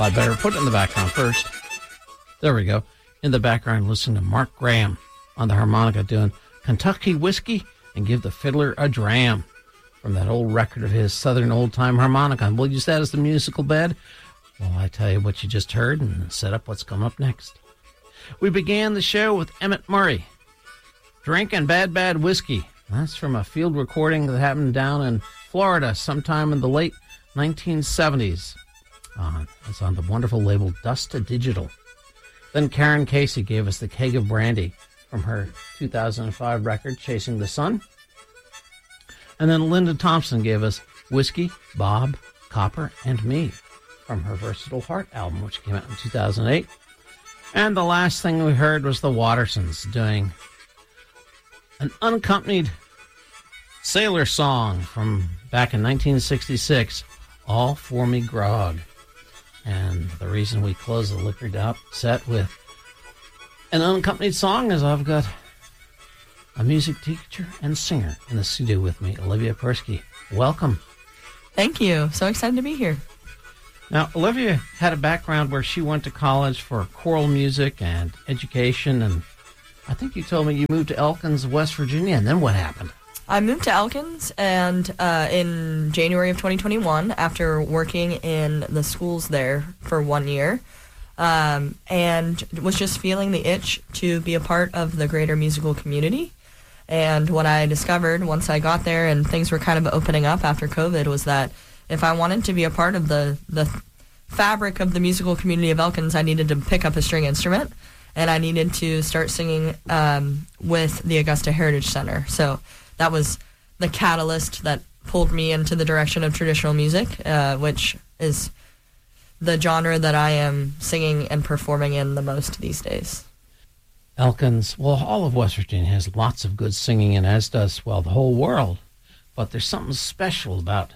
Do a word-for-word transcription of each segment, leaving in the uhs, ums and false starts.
I better put it in the background first. There we go. In the background, listen to Mark Graham on the harmonica doing Kentucky Whiskey and Give the Fiddler a Dram from that old record of his, Southern Old Time Harmonica. And we'll use that as the musical bed. Well, I tell you what you just heard and set up what's coming up next. We began the show with Emmett Murray, Drinking Bad Bad Whiskey. That's from a field recording that happened down in Florida sometime in the late nineteen seventies. Uh, it's on the wonderful label Dust to Digital. Then Karen Casey gave us the Keg of Brandy from her two thousand five record, Chasing the Sun. And then Linda Thompson gave us Whiskey, Bob, Copper, and Me from her Versatile Heart album, which came out in two thousand eight. And the last thing we heard was the Wattersons doing an unaccompanied sailor song from back in nineteen sixty-six, All For Me Grog. And the reason we close the Liquored Up set with an unaccompanied song is I've got a music teacher and singer in the studio with me, Olivia Persky. Welcome. Thank you. So excited to be here. Now, Olivia had a background where she went to college for choral music and education, and I think you told me you moved to Elkins, West Virginia, and then what happened? I moved to Elkins and uh, in January of twenty twenty-one after working in the schools there for one year um, and was just feeling the itch to be a part of the greater musical community. And what I discovered once I got there and things were kind of opening up after COVID was that if I wanted to be a part of the, the fabric of the musical community of Elkins, I needed to pick up a string instrument and I needed to start singing um, with the Augusta Heritage Center. So that was the catalyst that pulled me into the direction of traditional music, uh, which is the genre that I am singing and performing in the most these days. Elkins, well, all of West Virginia has lots of good singing, and as does, well, the whole world. But there's something special about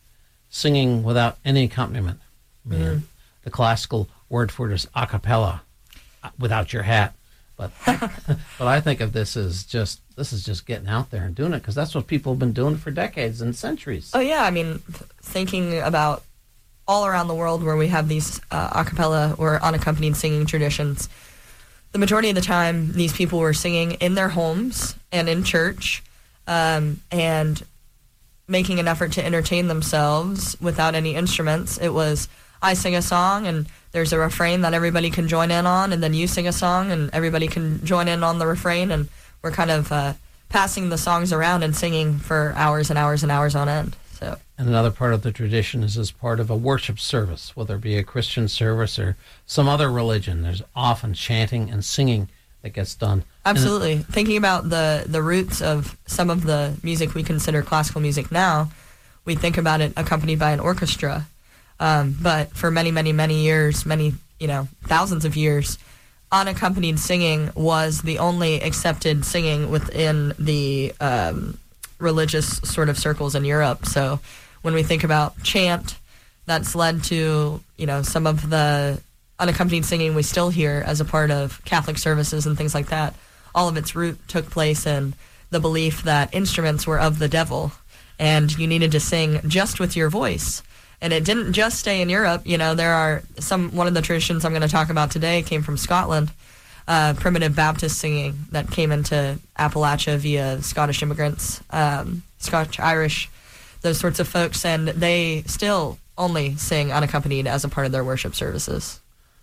singing without any accompaniment. I mean, mm. The classical word for it is a cappella, without your hat. But but I think of this as just, this is just getting out there and doing it, because that's what people have been doing for decades and centuries. Oh, yeah. I mean, thinking about all around the world where we have these uh, a cappella or unaccompanied singing traditions, the majority of the time, these people were singing in their homes and in church um, and making an effort to entertain themselves without any instruments. It was, I sing a song and there's a refrain that everybody can join in on, and then you sing a song and everybody can join in on the refrain, and we're kind of uh, passing the songs around and singing for hours and hours and hours on end. So. And another part of the tradition is as part of a worship service, whether it be a Christian service or some other religion. There's often chanting and singing that gets done. Absolutely. It, Thinking about the, the roots of some of the music we consider classical music now, we think about it accompanied by an orchestra. Um, but for many, many, many years, many, you know, thousands of years, unaccompanied singing was the only accepted singing within the um, religious sort of circles in Europe. So when we think about chant, that's led to, you know, some of the unaccompanied singing we still hear as a part of Catholic services and things like that. All of its root took place in the belief that instruments were of the devil and you needed to sing just with your voice. And it didn't just stay in Europe. You know, there are some, one of the traditions I'm going to talk about today came from Scotland, uh, primitive Baptist singing that came into Appalachia via Scottish immigrants, um, Scotch, Irish, those sorts of folks, and they still only sing unaccompanied as a part of their worship services.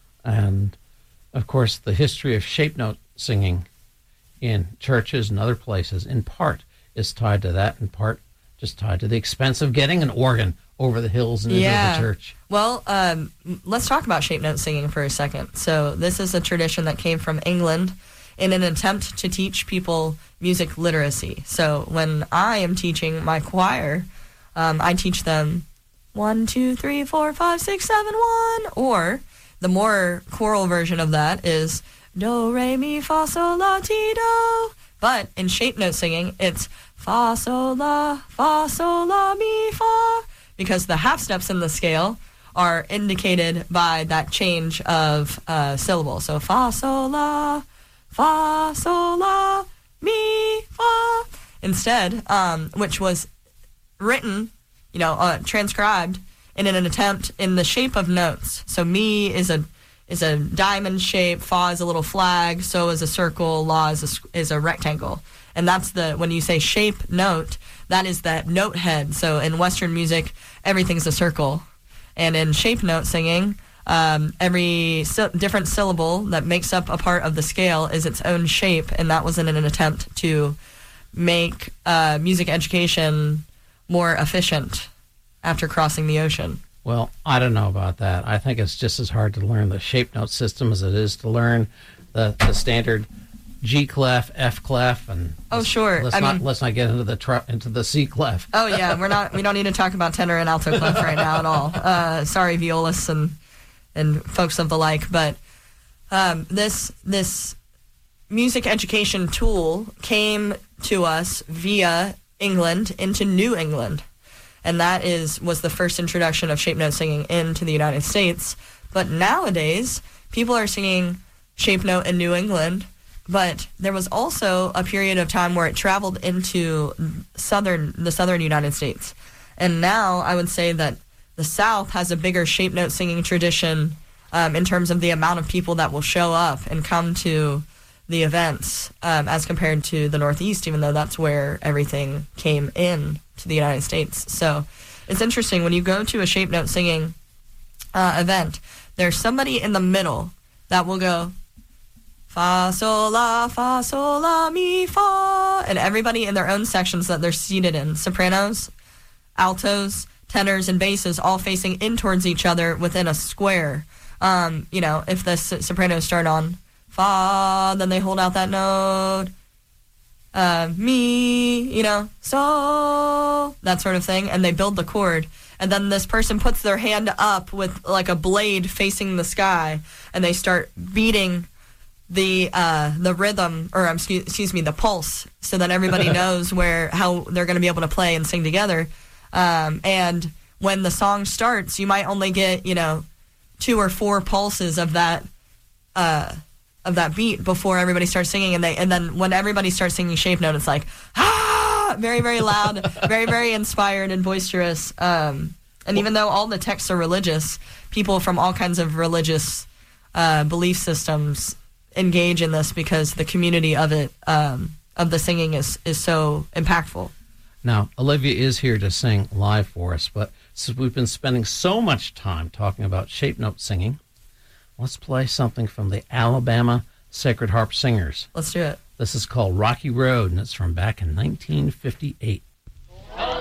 And, of course, the history of shape note singing in churches and other places, in part, is tied to that, in part just tied to the expense of getting an organ over the hills and into yeah. the church. Well, um, let's talk about shape note singing for a second. So this is a tradition that came from England in an attempt to teach people music literacy. So when I am teaching my choir, um, I teach them one, two, three, four, five, six, seven, one. Or the more choral version of that is do, re, mi, fa, sol, la, ti, do. But in shape note singing, it's fa, sol, la, fa, sol, la, mi, fa. Because the half steps in the scale are indicated by that change of uh, syllable. So fa, sol, la, fa, sol, la, mi, fa. Instead, um, which was written, you know, uh, transcribed in an attempt in the shape of notes. So mi is a is a diamond shape, fa is a little flag, so is a circle, la is a, is a rectangle. And that's the, when you say shape note, that is that note head. So in Western music, everything's a circle. And in shape note singing, um, every sy- different syllable that makes up a part of the scale is its own shape. And that was in an attempt to make uh, music education more efficient after crossing the ocean. Well, I don't know about that. I think it's just as hard to learn the shape note system as it is to learn the, the standard G clef, F clef, and oh sure. Let's I not mean, let's not get into the tr- into the C clef. Oh yeah, we're not. We don't need to talk about tenor and alto clef right now at all. Uh, sorry, violists and and folks of the like, but um, this this music education tool came to us via England into New England. And that is was the first introduction of shape note singing into the United States. But nowadays, people are singing shape note in New England. But there was also a period of time where it traveled into southern the southern United States. And now I would say that the South has a bigger shape note singing tradition um, in terms of the amount of people that will show up and come to the events um, as compared to the Northeast, even though that's where everything came in to the United States. So it's interesting when you go to a shape note singing uh, event, there's somebody in the middle that will go fa sol la fa sol la mi fa, and everybody in their own sections that they're seated in, sopranos, altos, tenors, and basses, all facing in towards each other within a square. Um, you know, if the s- sopranos start on fa, then they hold out that note. Uh, mi, you know, so, that sort of thing, and they build the chord. And then this person puts their hand up with like a blade facing the sky, and they start beating the uh, the rhythm, or um, excuse, excuse me, the pulse, so that everybody knows where how they're going to be able to play and sing together. Um, and when the song starts, you might only get, you know, two or four pulses of that uh, of that beat before everybody starts singing, and they and then when everybody starts singing shape note, it's like ah, very very loud, very very inspired and boisterous. Um, and even though all the texts are religious, people from all kinds of religious uh, belief systems engage in this because the community of it um, of the singing is is so impactful. Now, Olivia is here to sing live for us, but since we've been spending so much time talking about shape note singing, let's play something from the Alabama Sacred Harp Singers. Let's do it. This is called Rocky Road, and it's from back in nineteen fifty-eight.